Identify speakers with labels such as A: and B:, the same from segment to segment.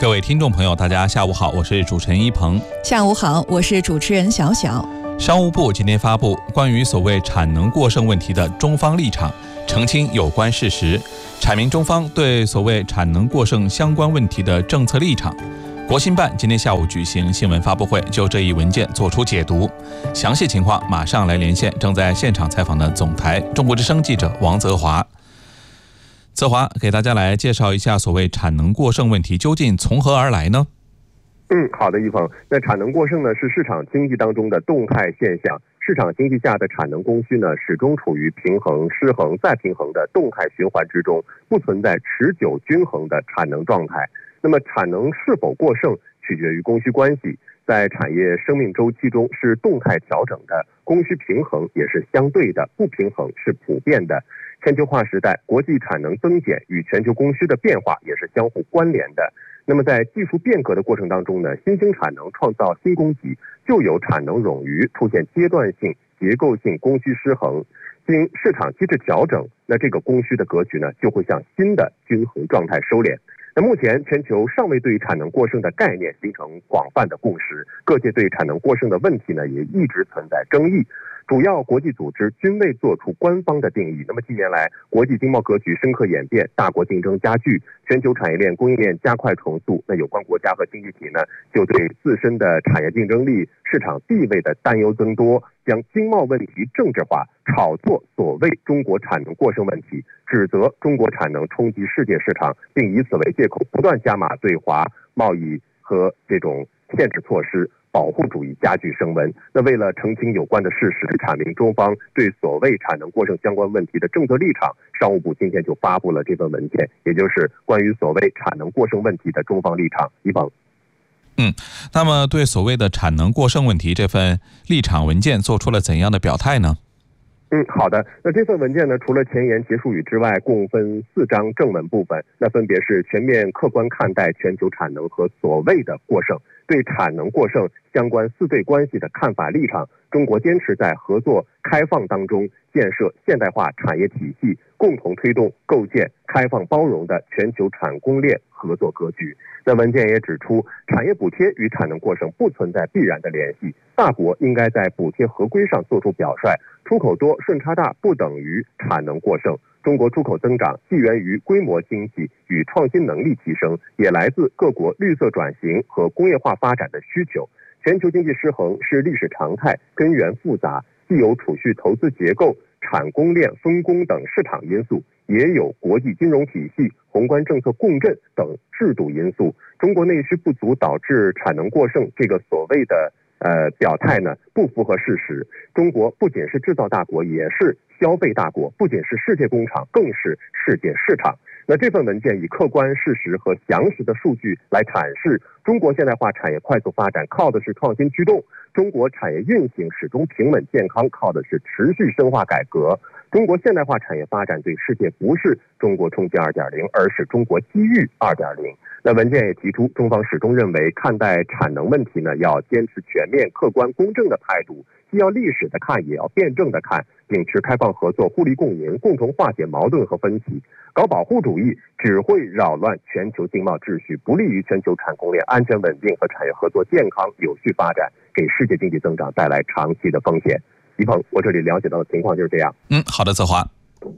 A: 各位听众朋友，大家下午好，我是主持人一鹏。
B: 下午好，我是主持人小小。
A: 商务部今天发布关于所谓产能过剩问题的中方立场，澄清有关事实，阐明中方对所谓产能过剩相关问题的政策立场。国新办今天下午举行新闻发布会，就这一文件作出解读。详细情况马上来连线正在现场采访的总台中国之声记者王泽华。泽华，给大家来介绍一下所谓产能过剩问题究竟从何而来呢？
C: 好的，一鹏。那产能过剩呢，是市场经济当中的动态现象。市场经济下的产能供需呢，始终处于平衡、失衡再平衡的动态循环之中，不存在持久均衡的产能状态。那么产能是否过剩，取决于供需关系。在产业生命周期中是动态调整的，供需平衡也是相对的，不平衡是普遍的。全球化时代，国际产能增减与全球供需的变化也是相互关联的。那么在技术变革的过程当中呢，新兴产能创造新供给，旧有产能冗余，出现阶段性、结构性供需失衡。经市场机制调整，那这个供需的格局呢，就会向新的均衡状态收敛。那目前全球尚未对产能过剩的概念形成广泛的共识，各界对产能过剩的问题呢，也一直存在争议。主要国际组织均未做出官方的定义。那么近年来，国际经贸格局深刻演变，大国竞争加剧，全球产业链供应链加快重塑。那有关国家和经济体呢，就对自身的产业竞争力、市场地位的担忧增多，将经贸问题政治化，炒作所谓中国产能过剩问题，指责中国产能冲击世界市场，并以此为借口不断加码对华贸易和这种限制措施，保护主义加剧升温。那为了澄清有关的事实，阐明中方对所谓产能过剩相关问题的政策立场，商务部今天就发布了这份文件，也就是关于所谓产能过剩问题的中方立场。一鹏。
A: 那么对所谓的产能过剩问题这份立场文件做出了怎样的表态呢？
C: 好的。那这份文件呢，除了前言结束语之外，共分4章正文部分，那分别是全面客观看待全球产能和所谓的过剩，对产能过剩相关4对关系的看法立场。中国坚持在合作开放当中建设现代化产业体系，共同推动构建开放包容的全球产供链合作格局。那文件也指出，产业补贴与产能过剩不存在必然的联系，大国应该在补贴合规上做出表率，出口多顺差大不等于产能过剩。中国出口增长既源于规模经济与创新能力提升，也来自各国绿色转型和工业化发展的需求。全球经济失衡是历史常态，根源复杂，既有储蓄投资结构、产供链分工等市场因素，也有国际金融体系、宏观政策共振等制度因素。中国内需不足导致产能过剩，这个所谓的表态呢，不符合事实。中国不仅是制造大国，也是消费大国，不仅是世界工厂，更是世界市场。那这份文件以客观事实和详实的数据来阐释中国现代化产业快速发展靠的是创新驱动，中国产业运行始终平稳健康靠的是持续深化改革。中国现代化产业发展对世界不是中国冲击 2.0， 而是中国机遇 2.0。 那文件也提出，中方始终认为看待产能问题呢，要坚持全面客观公正的态度，既要历史的看，也要辩证的看，秉持开放合作、互利共赢，共同化解矛盾和分歧。搞保护主义只会扰乱全球经贸秩序，不利于全球产供链安全稳定和产业合作健康有序发展，给世界经济增长带来长期的风险。一鹏，我这里了解到的情况就是这样。
A: 好的，泽华。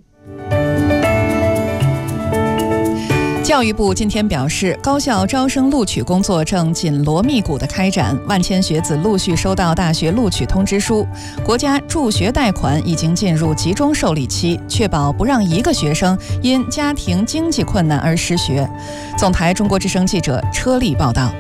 B: 教育部今天表示，高校招生录取工作正紧锣密鼓地开展，万千学子陆续收到大学录取通知书。国家助学贷款已经进入集中受理期，确保不让一个学生因家庭经济困难而失学。总台中国之声记者车丽报道。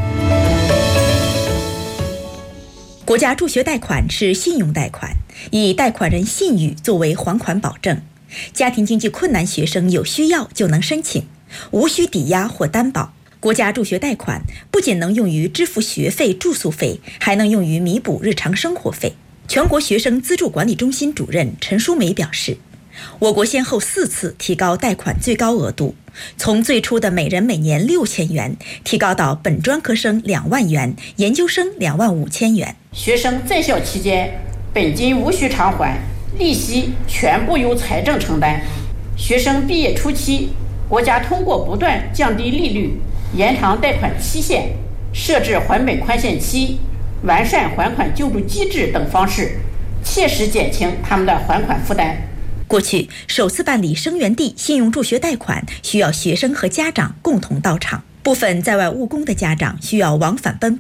D: 国家助学贷款是信用贷款，以贷款人信誉作为还款保证，家庭经济困难学生有需要就能申请，无需抵押或担保。国家助学贷款不仅能用于支付学费、住宿费，还能用于弥补日常生活费。全国学生资助管理中心主任陈淑梅表示，我国先后4次提高贷款最高额度，从最初的每人每年6000元提高到本专科生2万元，研究生25000元。
E: 学生在校期间，本金无需偿还，利息全部由财政承担。学生毕业初期，国家通过不断降低利率， 延长贷款期限、设置还本宽限期、完善还款救助机制等方式，切实减轻他们的还款负担。
D: 过去首次办理生源地信用助学贷款需要学生和家长共同到场，部分在外务工的家长需要往返奔